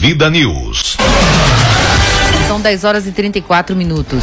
Vida News. São 10h34.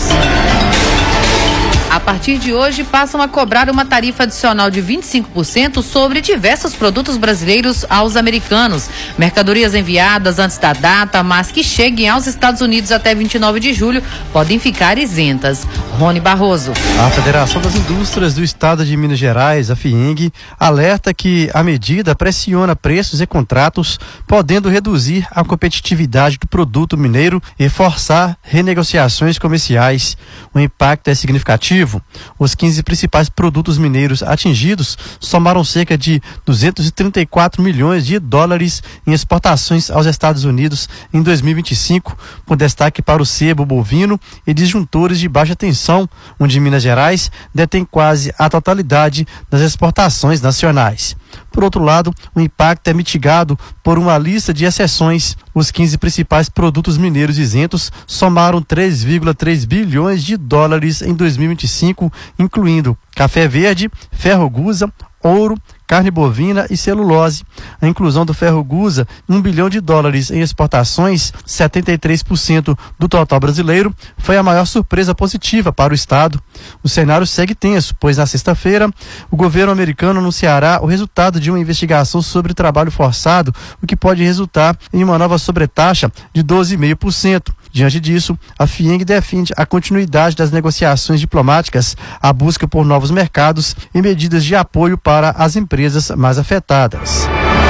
A partir de hoje, passam a cobrar uma tarifa adicional de 25% sobre diversos produtos brasileiros aos americanos. Mercadorias enviadas antes da data, mas que cheguem aos Estados Unidos até 29 de julho, podem ficar isentas. Rony Barroso. A Federação das Indústrias do Estado de Minas Gerais, a FIENG, alerta que a medida pressiona preços e contratos, podendo reduzir a competitividade do produto mineiro e forçar renegociações comerciais. O impacto é significativo. Os 15 principais produtos mineiros atingidos somaram cerca de 234 milhões de dólares em exportações aos Estados Unidos em 2025, com destaque para o sebo bovino e disjuntores de baixa tensão, onde Minas Gerais detém quase a totalidade das exportações nacionais. Por outro lado, o impacto é mitigado por uma lista de exceções. Os 15 principais produtos mineiros isentos somaram 3,3 bilhões de dólares em 2025, incluindo café verde, ferro-gusa, ouro, carne bovina e celulose. A inclusão do ferro-gusa, $1 bilhão em exportações, 73% do total brasileiro, foi a maior surpresa positiva para o Estado. O cenário segue tenso, pois na sexta-feira o governo americano anunciará o resultado de uma investigação sobre trabalho forçado, o que pode resultar em uma nova sobretaxa de 12,5%. Diante disso, a FIENG defende a continuidade das negociações diplomáticas, a busca por novos mercados e medidas de apoio para as empresas mais afetadas.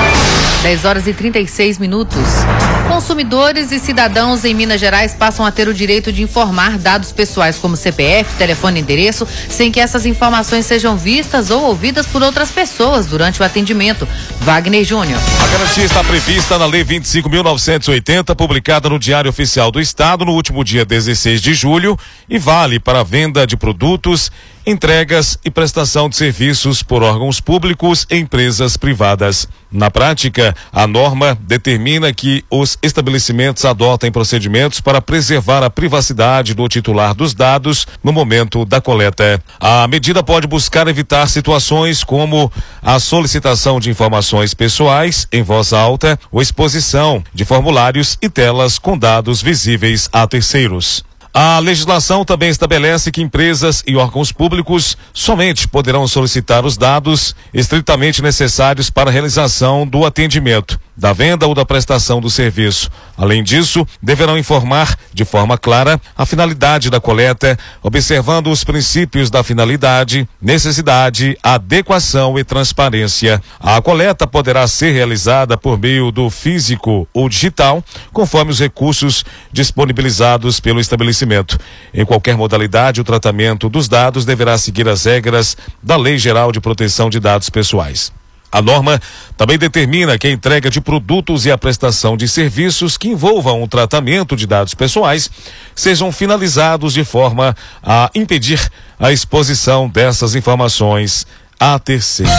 10h36. Consumidores e cidadãos em Minas Gerais passam a ter o direito de informar dados pessoais como CPF, telefone e endereço, sem que essas informações sejam vistas ou ouvidas por outras pessoas durante o atendimento. Wagner Júnior. A garantia está prevista na Lei 25.980, publicada no Diário Oficial do Estado no último dia 16 de julho e vale para a venda de produtos, entregas e prestação de serviços por órgãos públicos e empresas privadas. Na prática, a norma determina que os estabelecimentos adotem procedimentos para preservar a privacidade do titular dos dados no momento da coleta. A medida pode buscar evitar situações como a solicitação de informações pessoais em voz alta ou exposição de formulários e telas com dados visíveis a terceiros. A legislação também estabelece que empresas e órgãos públicos somente poderão solicitar os dados estritamente necessários para a realização do atendimento, da venda ou da prestação do serviço. Além disso, deverão informar de forma clara a finalidade da coleta, observando os princípios da finalidade, necessidade, adequação e transparência. A coleta poderá ser realizada por meio do físico ou digital, conforme os recursos disponibilizados pelo estabelecimento. Em qualquer modalidade, o tratamento dos dados deverá seguir as regras da Lei Geral de Proteção de Dados Pessoais. A norma também determina que a entrega de produtos e a prestação de serviços que envolvam o tratamento de dados pessoais sejam finalizados de forma a impedir a exposição dessas informações a terceiros.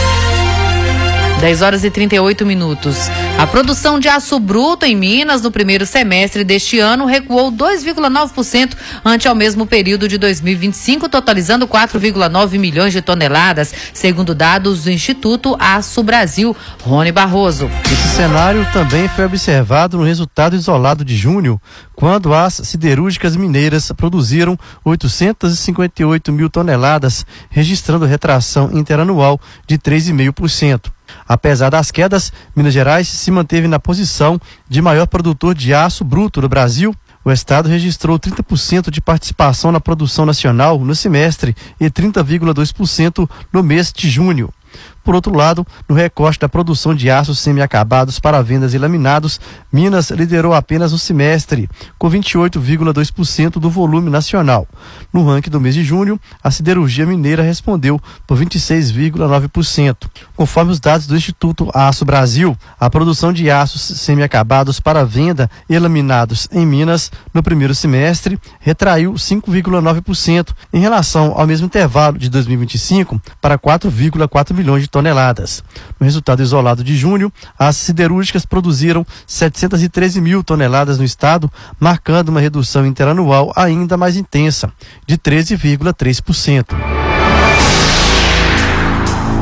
10h38. A produção de aço bruto em Minas no primeiro semestre deste ano recuou 2,9% ante ao mesmo período de 2025, totalizando 4,9 milhões de toneladas, segundo dados do Instituto Aço Brasil. Rony Barroso. Esse cenário também foi observado no resultado isolado de junho, quando as siderúrgicas mineiras produziram 858 mil toneladas, registrando retração interanual de 3,5%. Apesar das quedas, Minas Gerais se manteve na posição de maior produtor de aço bruto do Brasil. O estado registrou 30% de participação na produção nacional no semestre e 30,2% no mês de junho. Por outro lado, no recorte da produção de aços semi-acabados para vendas e laminados, Minas liderou apenas no semestre, com 28,2% do volume nacional. No ranking do mês de junho, a siderurgia mineira respondeu por 26,9%. Conforme os dados do Instituto Aço Brasil, a produção de aços semi-acabados para venda e laminados em Minas, no primeiro semestre, retraiu 5,9% em relação ao mesmo intervalo de 2025 para 4,4 milhões de toneladas. No resultado isolado de junho, as siderúrgicas produziram 713 mil toneladas no estado, marcando uma redução interanual ainda mais intensa, de 13,3%.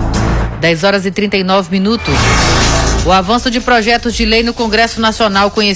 10h39. O avanço de projetos de lei no Congresso Nacional, conhecido